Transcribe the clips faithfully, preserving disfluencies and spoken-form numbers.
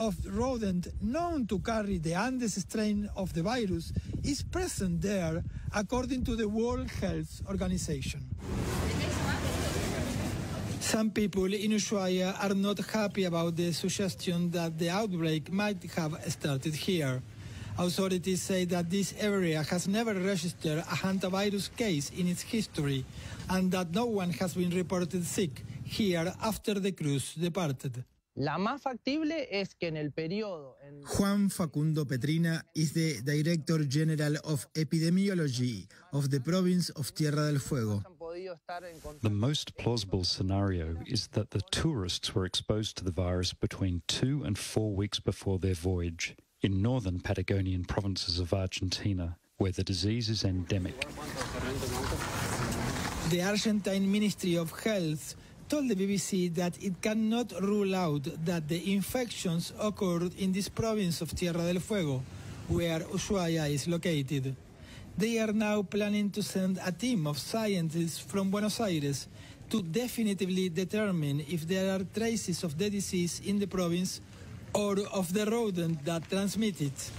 of rodent known to carry the Andes strain of the virus is present there, according to the World Health Organization. Some people in Ushuaia are not happy about the suggestion that the outbreak might have started here. Authorities say that this area has never registered a hantavirus case in its history and that no one has been reported sick here after the cruise departed. La más factible es que en el periodo... En... Juan Facundo Petrina is the Director General of Epidemiology of the province of Tierra del Fuego. The most plausible scenario is that the tourists were exposed to the virus between two and four weeks before their voyage in northern Patagonian provinces of Argentina, where the disease is endemic. The Argentine Ministry of Health told the B B C that it cannot rule out that the infections occurred in this province of Tierra del Fuego, where Ushuaia is located. They are now planning to send a team of scientists from Buenos Aires to definitively determine if there are traces of the disease in the province or of the rodent that transmit it.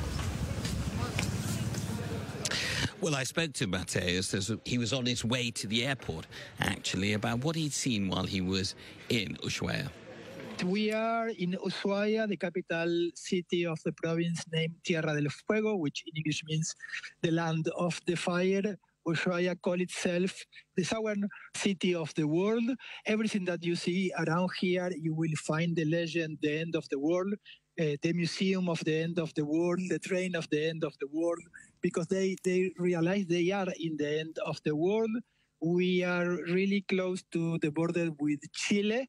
Well, I spoke to Mateus as he was on his way to the airport, actually, about what he'd seen while he was in Ushuaia. We are in Ushuaia, the capital city of the province named Tierra del Fuego, which in English means the land of the fire. Ushuaia calls itself the southern city of the world. Everything that you see around here, you will find the legend, the end of the world, uh, the museum of the end of the world, the train of the end of the world, because they, they realize they are in the end of the world. We are really close to the border with Chile,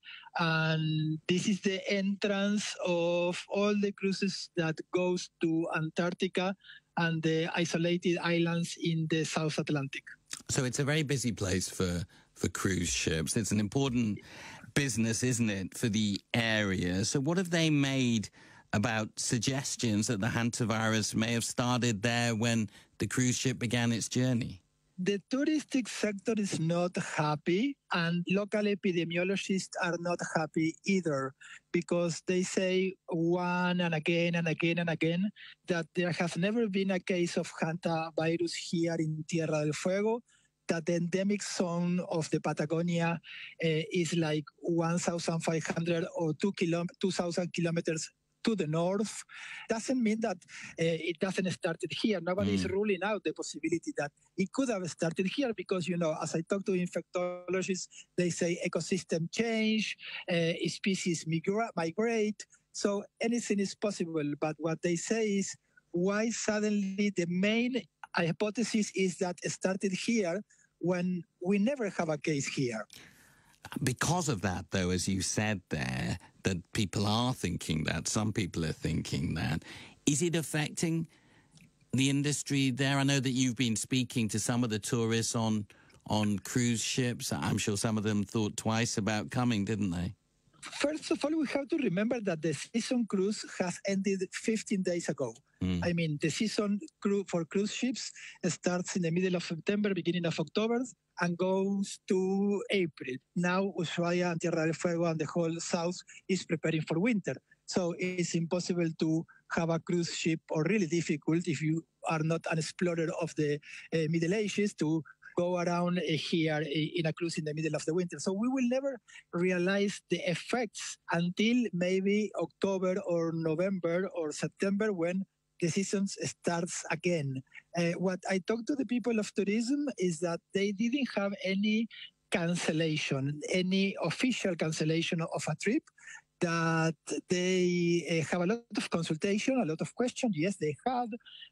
and this is the entrance of all the cruises that goes to Antarctica and the isolated islands in the South Atlantic. So it's a very busy place for, for cruise ships. It's an important business, isn't it, for the area? So what have they made about suggestions that the hantavirus may have started there when the cruise ship began its journey? The touristic sector is not happy, and local epidemiologists are not happy either, because they say one and again and again and again that there has never been a case of hantavirus here in Tierra del Fuego, that the endemic zone of the Patagonia uh, is like one thousand five hundred or two thousand kilometers to the north. Doesn't mean that uh, it doesn't start here. Nobody mm. is ruling out the possibility that it could have started here because, you know, as I talk to infectologists, they say ecosystem change, uh, species migra migrate. So anything is possible. But what they say is why suddenly the main hypothesis is that it started here when we never have a case here. Because of that, though, as you said there, that people are thinking that, some people are thinking that, is it affecting the industry there? I know that you've been speaking to some of the tourists on, on cruise ships. I'm sure some of them thought twice about coming, didn't they? First of all, we have to remember that the season cruise has ended fifteen days ago. Mm. I mean, the season cru for cruise ships starts in the middle of September, beginning of October, and goes to April. Now, Ushuaia and Tierra del Fuego and the whole south is preparing for winter. So it's impossible to have a cruise ship, or really difficult if you are not an explorer of the uh, Middle Ages, to go around here in a cruise in the middle of the winter. So we will never realize the effects until maybe October or November or September, when the season starts again. Uh, what I talked to the people of tourism is that they didn't have any cancellation, any official cancellation of a trip, that they uh, have a lot of consultation, a lot of questions. Yes, they have,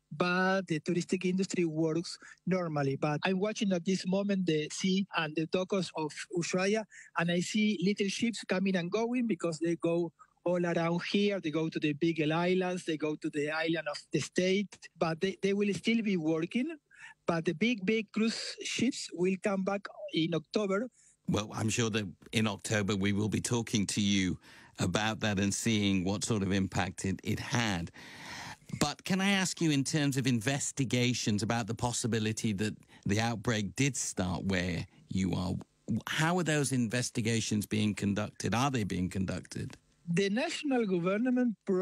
but the touristic industry works normally. But I'm watching at this moment the sea and the docks of Ushuaia, and I see little ships coming and going because they go all around here. They go to the Beagle Islands, they go to the island of the state, but they, they will still be working. But the big, big cruise ships will come back in October. Well, I'm sure that in October we will be talking to you about that and seeing what sort of impact it, it had. But can I ask you, in terms of investigations about the possibility that the outbreak did start where you are, how are those investigations being conducted? Are they being conducted? The national government